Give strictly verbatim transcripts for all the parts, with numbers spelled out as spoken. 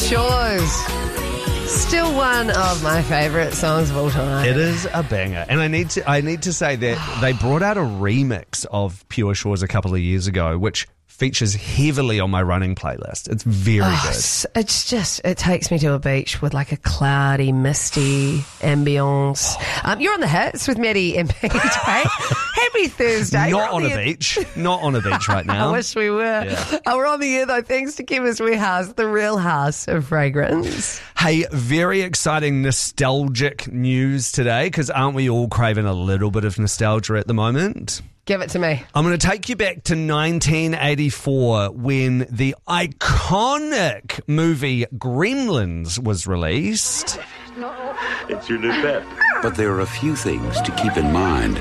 Shores. Still one of my favourite songs of all time. It is a banger. And I need to I need to say that they brought out a remix of Pure Shores a couple of years ago, which features heavily on my running playlist. It's very Oh, good. it's, it's just, it takes me to a beach with like a cloudy, misty ambience. Um, you're on the hits with Maddie and P J. Happy Thursday. We're Not on the a air- beach. Not on a beach right now. I wish we were. Yeah. Uh, we're on the air though, thanks to Chemist Warehouse, the real house of fragrance. Hey, very exciting nostalgic news today, because aren't we all craving a little bit of nostalgia at the moment? Give it to me. I'm going to take you back to nineteen eighty-four when the iconic movie Gremlins was released. It's your new pet. But there are a few things to keep in mind.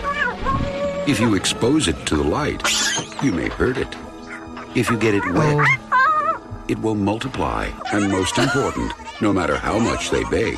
If you expose it to the light, you may hurt it. If you get it wet, it will multiply. And most important, no matter how much they beg,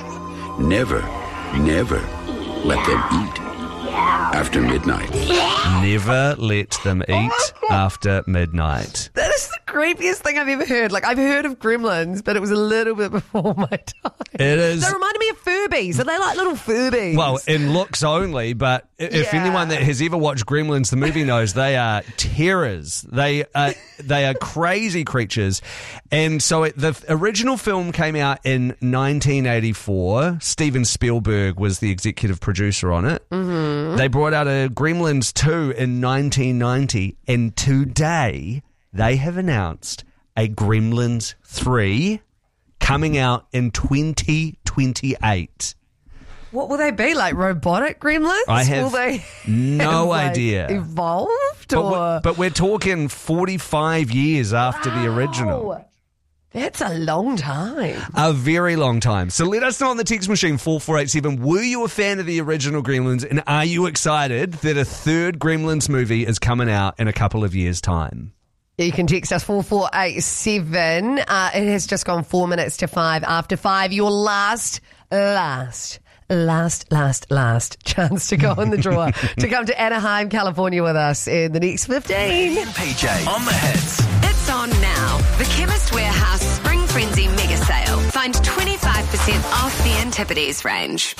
never, never let them eat after midnight. Never let them eat after midnight. That is the creepiest thing I've ever heard. Like, I've heard of gremlins, but it was a little bit before my time. It is. They reminded me of Furbies. Are they like little Furbies? Well, in looks only, but if Yeah. anyone that has ever watched Gremlins, the movie, knows they are terrors. They are, they are crazy creatures. And so it, the original film came out in nineteen eighty-four. Steven Spielberg was the executive producer on it. Mm-hmm. They brought out a Gremlins two in nineteen ninety, and today they have announced a Gremlins three coming out in twenty twenty-eight. What will they be, like robotic gremlins? I have will they no have, like, idea. Evolved But or we're, but we're talking forty-five years after the original. Wow. That's a long time. A very long time. So let us know on the text machine four four eight seven. Were you a fan of the original Gremlins, and are you excited that a third Gremlins movie is coming out in a couple of years' time? You can text us four four eight seven. Uh, it has just gone four minutes to five after five. Your last, last, last, last, last chance to go in the drawer to come to Anaheim, California with us in the next fifteen. P J on the hits. It's on now. The Chemist Warehouse Spring Frenzy Mega Sale. Find twenty-five percent off the Antipodes range.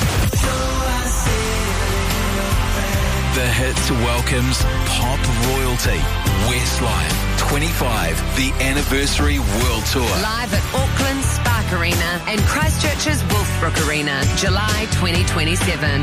The Hits welcomes pop royalty. Westlife twenty-five, the anniversary world tour. Live at Auckland Spark Arena and Christchurch's Wolfbrook Arena, July twenty twenty-seven.